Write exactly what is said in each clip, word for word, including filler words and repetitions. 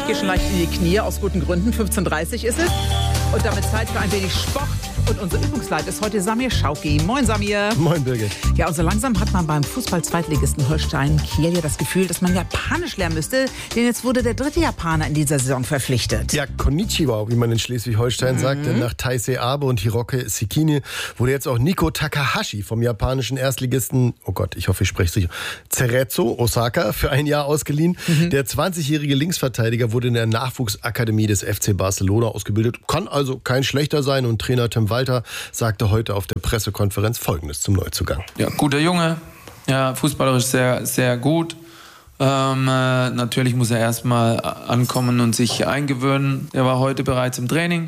ich gehe schon leicht in die Knie, aus guten Gründen. fünfzehn Uhr dreißig ist es. Und damit Zeit für ein wenig Sport. Und unser Übungsleiter ist heute Samir Schauki. Moin, Samir. Moin, Birgit. Ja, und so langsam hat man beim Fußball-Zweitligisten Holstein Kiel ja das Gefühl, dass man Japanisch lernen müsste. Denn jetzt wurde der dritte Japaner in dieser Saison verpflichtet. Ja, Konnichiwa, wie man in Schleswig-Holstein mhm. sagt. Denn nach Taisei Abe und Hiroke Sekine wurde jetzt auch Nico Takahashi vom japanischen Erstligisten, oh Gott, ich hoffe, ich spreche es sicher, Cerezo Osaka für ein Jahr ausgeliehen. Mhm. Der zwanzigjährige Linksverteidiger wurde in der Nachwuchsakademie des F C Barcelona ausgebildet. Kann also kein schlechter sein. Und Trainer Tim Walter sagte heute auf der Pressekonferenz Folgendes zum Neuzugang. Ja, guter Junge, ja, fußballerisch sehr, sehr gut. Ähm, äh, natürlich muss er erstmal ankommen und sich eingewöhnen. Er war heute bereits im Training,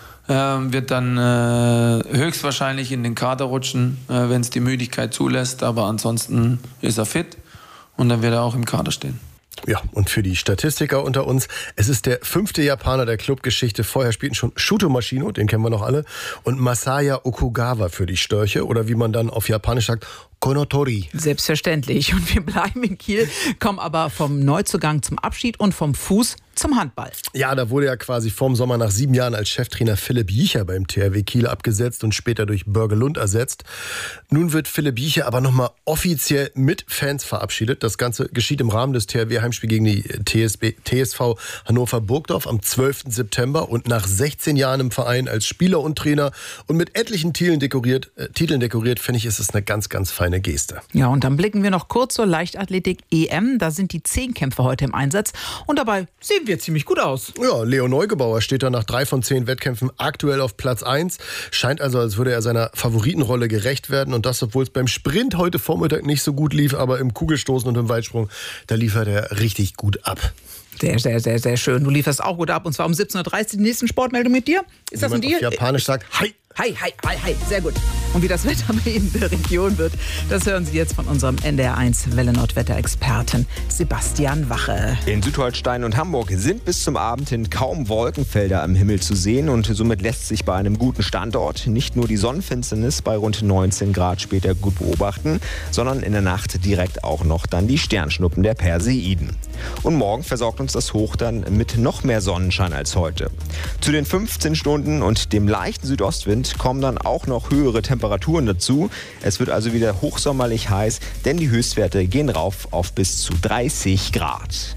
ähm, wird dann äh, höchstwahrscheinlich in den Kader rutschen, äh, wenn es die Müdigkeit zulässt. Aber ansonsten ist er fit und dann wird er auch im Kader stehen. Ja, und für die Statistiker unter uns, es ist der fünfte Japaner der Clubgeschichte. Vorher spielten schon Shuto Mashino, den kennen wir noch alle, und Masaya Okugawa für die Störche oder wie man dann auf Japanisch sagt, Konotori. Selbstverständlich. Und wir bleiben in Kiel, kommen aber vom Neuzugang zum Abschied und vom Fuß zum Handball. Ja, da wurde ja quasi vorm Sommer nach sieben Jahren als Cheftrainer Philipp Jicher beim T H W Kiel abgesetzt und später durch Börge Lund ersetzt. Nun wird Philipp Jicher aber nochmal offiziell mit Fans verabschiedet. Das Ganze geschieht im Rahmen des T H W-Heimspiels gegen die T S B, T S V Hannover-Burgdorf am zwölften September. Und nach sechzehn Jahren im Verein als Spieler und Trainer und mit etlichen Titeln dekoriert, äh, Titeln dekoriert, finde ich, ist es eine ganz, ganz feine Geste. Ja, und dann blicken wir noch kurz zur Leichtathletik-E M. Da sind die Zehnkämpfer heute im Einsatz. Und dabei sehen wir ziemlich gut aus. Ja, Leo Neugebauer steht da nach drei von zehn Wettkämpfen aktuell auf Platz eins. Scheint also, als würde er seiner Favoritenrolle gerecht werden. Und das, obwohl es beim Sprint heute Vormittag nicht so gut lief. Aber im Kugelstoßen und im Weitsprung, da liefert er richtig gut ab. Sehr, sehr, sehr, sehr schön. Du lieferst auch gut ab. Und zwar um siebzehn Uhr dreißig die nächsten Sportmeldung mit dir. Ist das mit dir? Auf Japanisch sagt, hi. Hi, hi, hi, hi. Sehr gut. Und wie das Wetter bei Ihnen in der Region wird, das hören Sie jetzt von unserem N D R eins Welle Nord Wetterexperten Sebastian Wache. In Südholstein und Hamburg sind bis zum Abend hin kaum Wolkenfelder am Himmel zu sehen und somit lässt sich bei einem guten Standort nicht nur die Sonnenfinsternis bei rund neunzehn Grad später gut beobachten, sondern in der Nacht direkt auch noch dann die Sternschnuppen der Perseiden. Und morgen versorgt uns das Hoch dann mit noch mehr Sonnenschein als heute. Zu den fünfzehn Stunden und dem leichten Südostwind kommen dann auch noch höhere Temperaturen dazu. Es wird also wieder hochsommerlich heiß, denn die Höchstwerte gehen rauf auf bis zu dreißig Grad.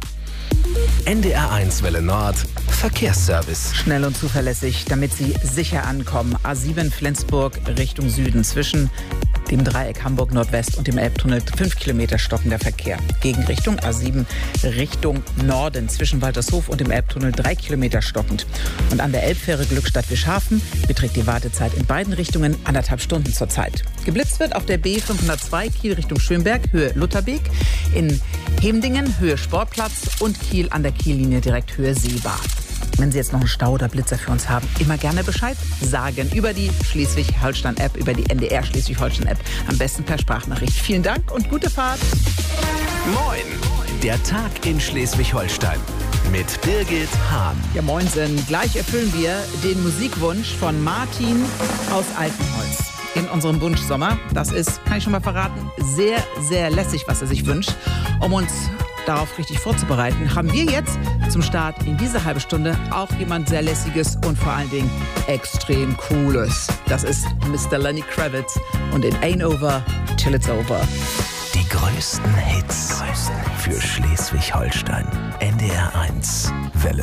N D R eins Welle Nord Verkehrsservice. Schnell und zuverlässig, damit Sie sicher ankommen. A sieben Flensburg Richtung Süden zwischen dem Dreieck Hamburg Nordwest und dem Elbtunnel fünf Kilometer stockender Verkehr. Gegenrichtung A sieben Richtung Norden zwischen Waltershof und dem Elbtunnel drei Kilometer stockend. Und an der Elbfähre Glückstadt-Wischhafen beträgt die Wartezeit in beiden Richtungen anderthalb Stunden zurzeit. Geblitzt wird auf der B fünfhundertzwei Kiel Richtung Schönberg, Höhe Lutherbeek, in Hemdingen, Höhe Sportplatz und Kiel an der Kiellinie direkt Höhe Seebad. Wenn Sie jetzt noch einen Stau oder Blitzer für uns haben, immer gerne Bescheid sagen. Über die Schleswig-Holstein-App, über die N D R Schleswig-Holstein-App. Am besten per Sprachnachricht. Vielen Dank und gute Fahrt. Moin, der Tag in Schleswig-Holstein mit Birgit Hahn. Ja, moinsen. Gleich erfüllen wir den Musikwunsch von Martin aus Altenholz. In unserem Wunschsommer. Das ist, kann ich schon mal verraten, sehr, sehr lässig, was er sich wünscht. Um uns darauf richtig vorzubereiten, haben wir jetzt zum Start in diese halbe Stunde auch jemand sehr Lässiges und vor allen Dingen extrem Cooles. Das ist Mister Lenny Kravitz und It Ain't Over Till It's Over. Die größten Hits für Schleswig-Holstein. N D R eins Welle